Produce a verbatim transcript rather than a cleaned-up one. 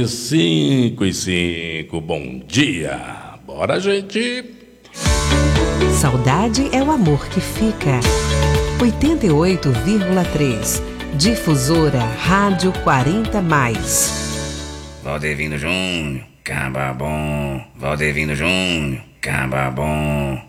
Cinco e cinco, bom dia. Bora, gente. Saudade é o amor que fica. oitenta e oito vírgula três. Difusora Rádio quarenta mais. Valdevino Júnior, caba bom. Valdevino Júnior, caba bom.